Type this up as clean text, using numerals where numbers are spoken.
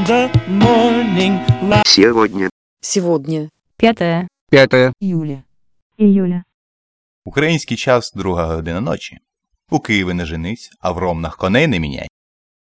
the morning light. Сегодня. Сегодня. 5 Июля. июля. Український час 2 година ночі. У Києві не женись, а в Ромнах коней не міняй.